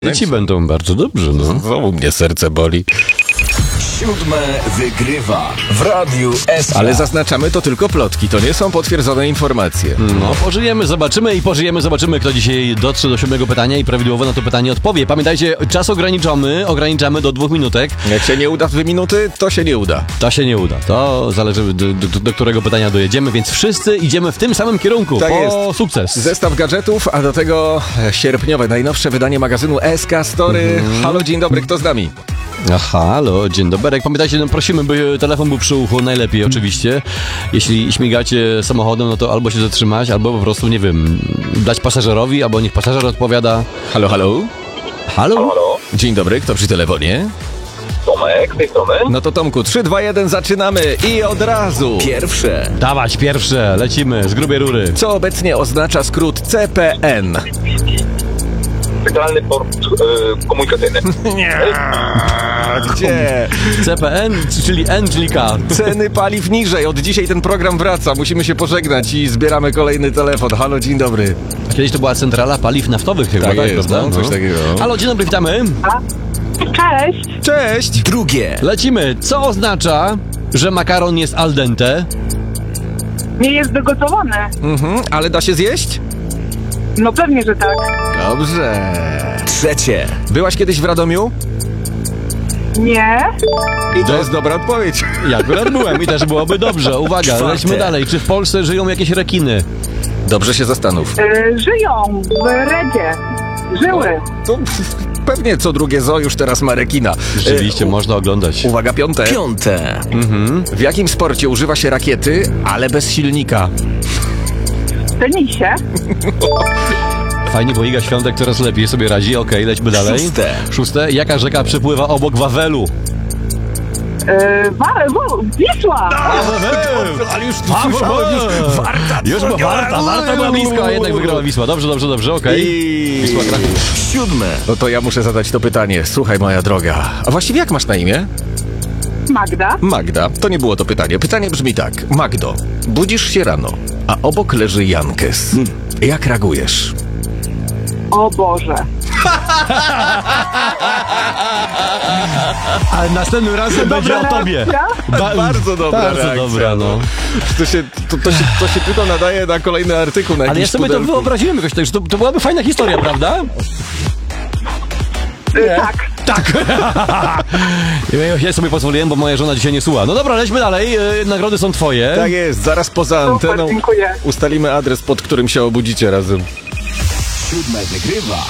Dzieci będą bardzo dobrze, no. Znowu mnie serce boli. Siódme wygrywa w Radiu SK. Ale zaznaczamy, to tylko plotki, to nie są potwierdzone informacje. No, pożyjemy, zobaczymy, kto dzisiaj dotrze do 7 pytania i prawidłowo na to pytanie odpowie. Pamiętajcie, czas ograniczamy do 2 minutek. Jak się nie uda w 2 minuty, to się nie uda. To się nie uda. To zależy, do którego pytania dojedziemy, więc wszyscy idziemy w tym samym kierunku. Tak po jest. Sukces. Zestaw gadżetów, a do tego sierpniowe, najnowsze wydanie magazynu SK Story. Halo, dzień dobry, kto z nami? Halo, dzień dobry. Pamiętajcie, no prosimy, by telefon był przy uchu, najlepiej oczywiście. Jeśli śmigacie samochodem, no to albo się zatrzymać, albo po prostu, nie wiem, dać pasażerowi, albo niech pasażer odpowiada. Halo, halo? Halo? Halo, Dzień dobry, kto przy telefonie? Tomek z tej strony. No to Tomku, 3, 2, 1, zaczynamy i od razu. Pierwsze. Dawać pierwsze, lecimy z grubej rury. Co obecnie oznacza skrót CPN? Centralny Port Komunikacyjny. Gdzie? CPN, czyli N, czyli K. Ceny paliw niżej. Od dzisiaj ten program wraca. Musimy się pożegnać i zbieramy kolejny telefon. Halo, dzień dobry. Kiedyś to była centrala paliw naftowych chyba, Tak tak, jest, prawda? no, coś takiego. Halo, dzień dobry, witamy. Cześć! Cześć! Drugie. Lecimy. Co oznacza, że makaron jest al dente? Nie jest dogotowany. Ale da się zjeść? No pewnie, że tak. Dobrze. Trzecie. Byłaś kiedyś w Radomiu? Nie? I to jest dobra odpowiedź. Ja akurat byłem i też byłoby dobrze. Uwaga, Czwarte. lećmy dalej. Czy w Polsce żyją jakieś rekiny? Dobrze się zastanów. Żyją w Redzie. Żyły. To pewnie co drugie zoo już teraz ma rekina. Rzeczywiście, można oglądać. Uwaga, piąte. Piąte. W jakim sporcie używa się rakiety, ale bez silnika? W tenisie. Fajnie, bo Iga Świątek coraz lepiej sobie radzi. Okej, lećmy dalej. Szóste. Szóste. Jaka rzeka przepływa obok Wawelu? Wisła! Ale już Warta była blisko, a jednak wygrała Wisła. Dobrze, okej. I... Wisła Kraków. Siódme. No to ja muszę zadać to pytanie. Słuchaj, moja droga. A właściwie jak masz na imię? Magda. Magda. To nie było to pytanie. Pytanie brzmi tak. Magdo, budzisz się rano, a obok leży Jankes. Jak reagujesz? O Boże. Ale następnym razem będzie o tobie. Bardzo dobra Bardzo reakcja, dobra, no. To się tylko nadaje na kolejny artykuł na Ale ja jakimś sobie to pudelku. wyobraziłem jakoś tak, że to byłaby fajna historia, prawda? Tak. Tak. Ja sobie pozwoliłem, bo moja żona dzisiaj nie słucha. No dobra, lećmy dalej. Nagrody są twoje. Tak jest, zaraz poza Super, anteną dziękuję. ustalimy adres, pod którym się obudzicie razem. Siódme wygrywa